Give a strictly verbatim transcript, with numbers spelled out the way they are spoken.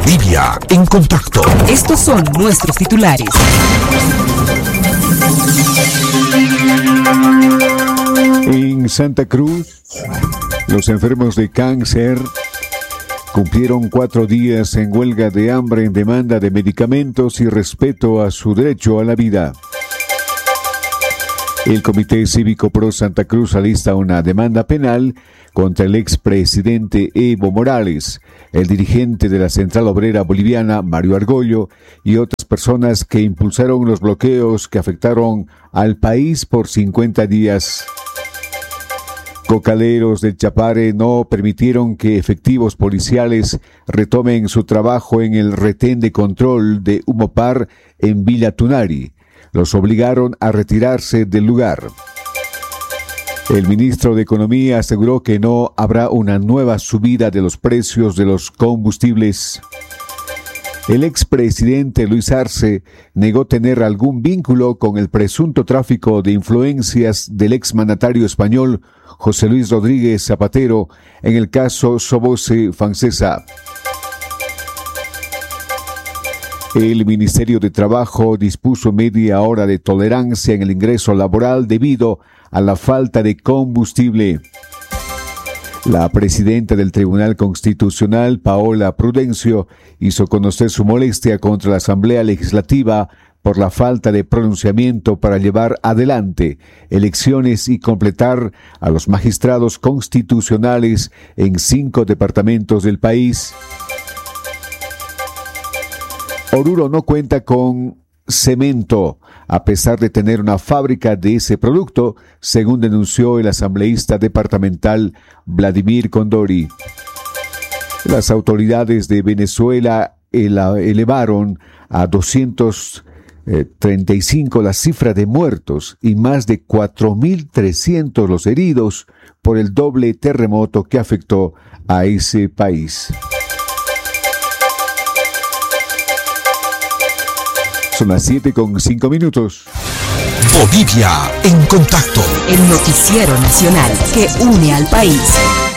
Bolivia en contacto. Estos son nuestros titulares. En Santa Cruz, los enfermos de cáncer cumplieron cuatro días en huelga de hambre en demanda de medicamentos y respeto a su derecho a la vida. El Comité Cívico Pro Santa Cruz alista una demanda penal contra el expresidente Evo Morales, el dirigente de la Central Obrera Boliviana, Mario Argollo, y otras personas que impulsaron los bloqueos que afectaron al país por cincuenta días. Cocaleros del Chapare no permitieron que efectivos policiales retomen su trabajo en el retén de control de Humopar en Villa Tunari. Los obligaron a retirarse del lugar. El ministro de Economía aseguró que no habrá una nueva subida de los precios de los combustibles. El expresidente Luis Arce negó tener algún vínculo con el presunto tráfico de influencias del exmandatario español José Luis Rodríguez Zapatero en el caso Soboce Fancesa. El Ministerio de Trabajo dispuso media hora de tolerancia en el ingreso laboral debido a la falta de combustible. La presidenta del Tribunal Constitucional, Paola Prudencio, hizo conocer su molestia contra la Asamblea Legislativa por la falta de pronunciamiento para llevar adelante elecciones y completar a los magistrados constitucionales en cinco departamentos del país. Oruro no cuenta con cemento, a pesar de tener una fábrica de ese producto, según denunció el asambleísta departamental Vladimir Condori. Las autoridades de Venezuela elevaron a doscientos treinta y cinco la cifra de muertos y más de cuatro mil trescientos los heridos por el doble terremoto que afectó a ese país. Son las siete con cinco minutos. Bolivia en contacto. El noticiero nacional que une al país.